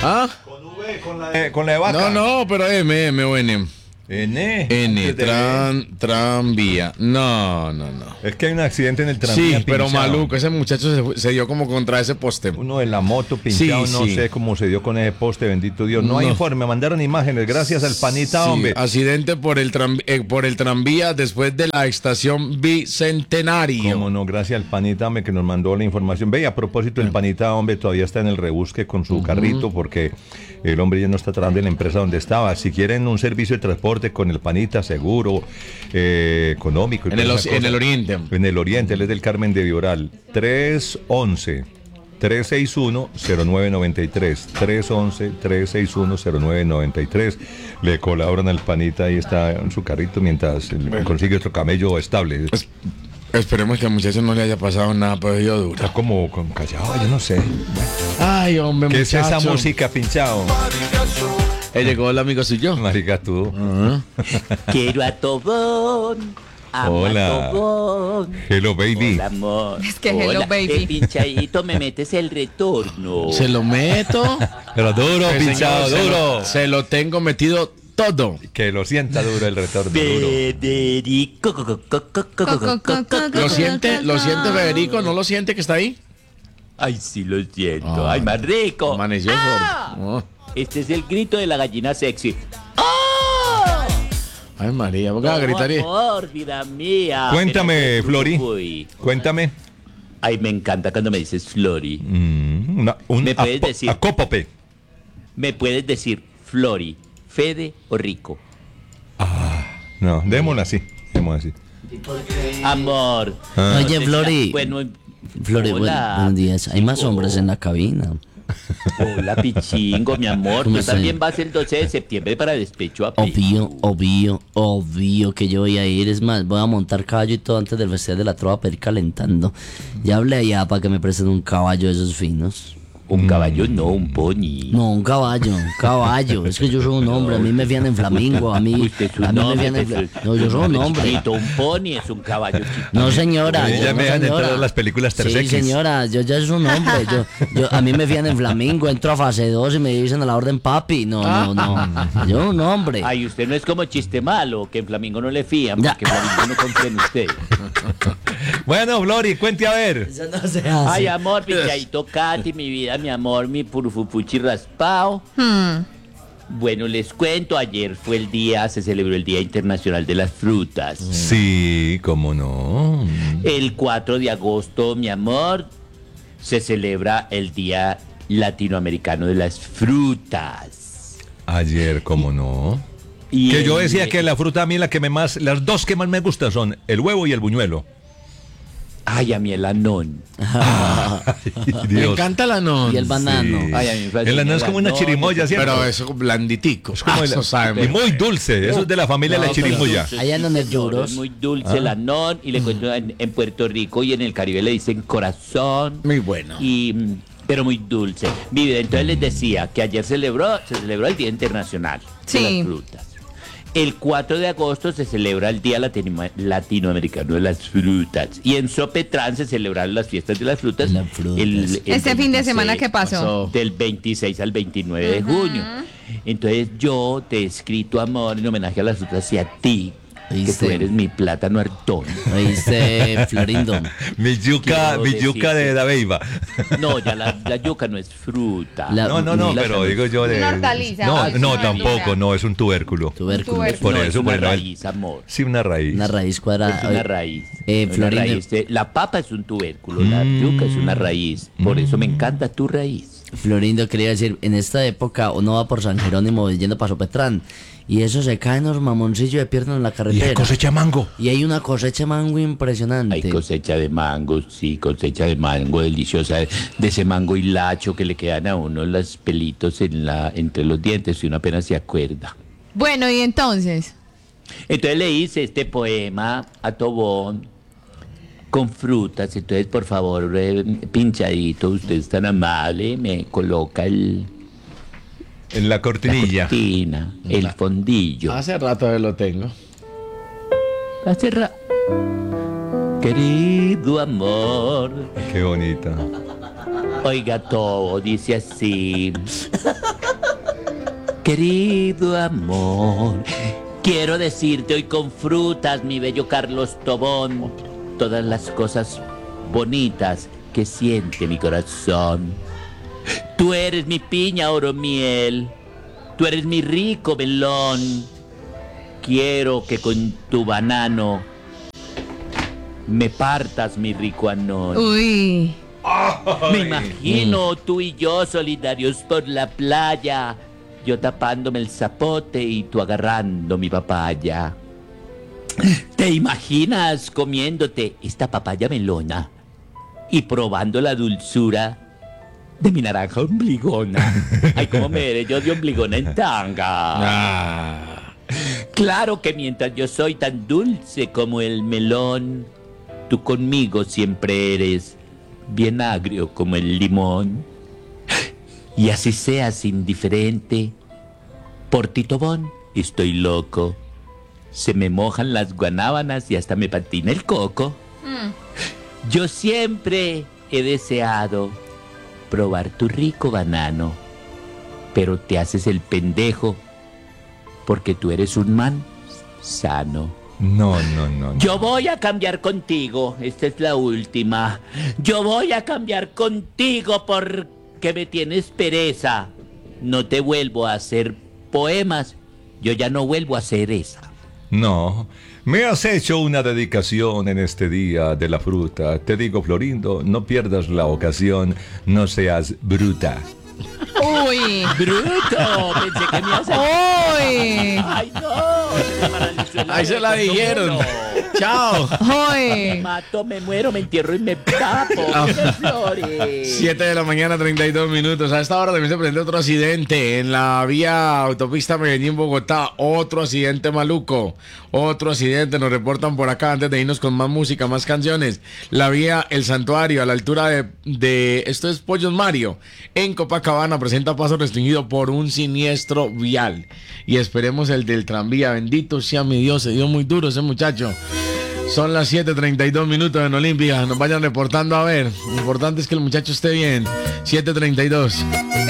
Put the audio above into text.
¿Ah? Con la de vaca. No, pero M o N. N. Tranvía. No. Es que hay un accidente en el tranvía. Sí, pero pinchado. maluco, ese muchacho se dio como contra ese poste. Uno de la moto pinchado, Sí, no sí. sé cómo se dio con ese poste, bendito Dios. No hay informe, mandaron imágenes, gracias al panita, Sí, hombre. accidente por el tranvía después de la estación Bicentenario. Cómo no, gracias al panita, hombre, que nos mandó la información. Ve, y a propósito, el panita, hombre, todavía está en el rebusque con su carrito, porque el hombre ya no está trabajando en la empresa donde estaba. Si quieren un servicio de transporte con el panita, seguro, económico. Y En el oriente. En el oriente, él es del Carmen de Vioral. 311-361-0993. 311-361-0993. Le colaboran al panita y está en su carrito mientras consigue otro camello estable. Esperemos que al muchacho no le haya pasado nada, pero yo duro. Está como callado, yo no sé. Ay, hombre, ¿Qué muchacho. es esa música, pinchado? Llegó el amigo suyo. Marica, tú. Quiero a Tobón. Hola. Tobón. Hello, baby. Hola, amor. Es que hello, Hola, baby. Pinchadito, me metes el retorno. Se lo meto. Pero duro, Pues, pinchado, señor, duro. Se lo tengo metido todo. Que lo sienta duro el retorno, duro. Federico. ¿Lo siente, Federico? ¿No lo siente que está ahí? Ay, sí lo siento. Ay, más rico. Amaneció sordo. Este es el grito de la gallina sexy. Ay, María, ¿por qué va a gritar ahí? Amor, vida mía. Cuéntame, Flori. Uy. Cuéntame. Ay, me encanta cuando me dices Flori. ¿Me puedes decir? Acópope. Me puedes decir Flori, Fede o Rico. No, démosla así. Amor. Oye, Flori. Bueno, Flori, hola, buenos días. Hay más chico. hombres en la cabina. Hola, Pichingo, mi amor. ¿Cómo Tú está? también vas el 12 de septiembre para despecho a Pico. Obvio que yo voy a ir. Es más, voy a montar caballo y todo antes del Festival de la Trova para ir calentando. Ya hablé allá para que me presten un caballo de esos finos. Un caballo, no, un pony. No, un caballo. Es que yo soy un hombre, a mí me fían en flamingo, a mí Usted es un me hombre, fían en pues, No, yo soy un hombre. chiquito, un pony es un caballo chiquito. No, señora. Ya no, me dejan señora. entrar a las películas 3X. Sí, señora, yo ya soy un hombre. A mí me fían en flamingo, entro a fase 2 y me dicen a la orden papi. No. Yo soy un hombre. Ay, usted no es como Chiste Malo, que en Flamingo no le fían, Ya. porque Flamingo no confía en usted. Bueno, Flori, cuente a ver. Eso no se hace. Ay, amor, Pinchadito Katy, mi vida, mi amor, mi purufupuchi raspao. Bueno, les cuento, ayer se celebró el Día Internacional de las Frutas. Sí, cómo no. El 4 de agosto, mi amor, se celebra el Día Latinoamericano de las Frutas. Ayer, cómo no. Y Que yo decía que la fruta a mí las dos que más me gustan son el huevo y el buñuelo. Ay, a mí el anón. Ay, Me Dios. encanta la non. Y el banano. Sí. Ay, a mí me fascina El anón es como una anón, chirimoya, ¿cierto? Pero eso es blanditico. Es como Eso sabe. y muy dulce. Eso es de la familia de la pero chirimoya. dulce, Allá no es duros. Es muy dulce el anón y le cuento en Puerto Rico y en el Caribe le dicen corazón. Muy bueno. Pero muy dulce. Mi vida, entonces les decía que ayer se celebró el Día Internacional de Sí. las Frutas. El 4 de agosto se celebra el Día Latinoamericano de las Frutas. Y en Sopetrán se celebraron las fiestas de las frutas. Las frutas. Este fin de semana, ¿qué pasó? Del 26 al 29 de junio. Entonces yo te he escrito, amor, en homenaje a las frutas y a ti, que ¿Oíste? tú eres mi plátano hartón. ¿Oíste, Florindo? Mi yuca Quiero de Dabeiba. No, ya la yuca no es fruta. La- No, La- pero digo yo de. Una hortaliza, No, es no, una tampoco, verdura. no, es un tubérculo. Tubérculo. Por No, eso, es una por el- raíz, amor. Sí, una raíz. Una raíz cuadrada. Es una raíz. Una Florindo. raíz la papa es un tubérculo, la yuca es una raíz. Por eso me encanta tu raíz. Florindo, quería decir, en esta época uno va por San Jerónimo yendo para Sopetrán y eso se caen los mamoncillos de piernas en la Y carretera. hay cosecha mango. Y hay una cosecha de mango impresionante. Hay cosecha de mango, sí, cosecha de mango deliciosa, de ese mango hilacho que le quedan a uno los pelitos entre los dientes y uno apenas se acuerda. Bueno, y entonces. Entonces le hice este poema a Tobón con frutas. Entonces, por favor, Pinchadito, usted es tan amable, me coloca En la la cortinilla. cortina, el fondillo. Hace rato que lo tengo. Querido amor, Qué bonita. oiga todo, dice así. Querido amor, quiero decirte hoy con frutas, mi bello Carlos Tobón, todas las cosas bonitas que siente mi corazón. Tú eres mi piña oro miel, tú eres mi rico melón. Quiero que con tu banano me partas mi rico anón. Uy. Me imagino tú y yo solidarios por la playa, yo tapándome el zapote y tú agarrando mi papaya. ¿Te imaginas comiéndote esta papaya melona y probando la dulzura de mi naranja ombligona? Ay, cómo me veré yo de ombligona en tanga. Claro que mientras yo soy tan dulce como el melón, tú conmigo siempre eres bien agrio como el limón. Y así seas indiferente, por ti Tobón estoy loco. Se me mojan las guanábanas y hasta me patina el coco. Yo siempre he deseado probar tu rico banano, pero te haces el pendejo porque tú eres un man sano. No. Yo voy a cambiar contigo, esta es la última. Yo voy a cambiar contigo porque me tienes pereza. No te vuelvo a hacer poemas, yo ya no vuelvo a hacer esa. No, me has hecho una dedicación en este día de la fruta. Te digo, Florindo, no pierdas la ocasión, no seas bruta. Uy. ¡Bruto! Pensé que me ibas a... Uy. ¡Ay, no! Se me paralizó el Ahí se la labio, dijeron. no. Chao. Me Uy. mato, me muero, me entierro y me tapo. ¡Qué flores! 7 de la mañana, 32 minutos. A esta hora también se presentó otro accidente en la vía autopista Medellín-Bogotá. Otro accidente maluco. Otro accidente. Nos reportan por acá antes de irnos con más música, más canciones. La vía El Santuario, a la altura de esto es Pollos Mario, en Copacabana, presenta paso restringido por un siniestro vial. Y esperemos el del tranvía. Bendito sea mi Dios. Se dio muy duro ese muchacho. Son las 7:32 minutos en Olimpia. Nos vayan reportando a ver. Lo importante es que el muchacho esté bien. 7:32.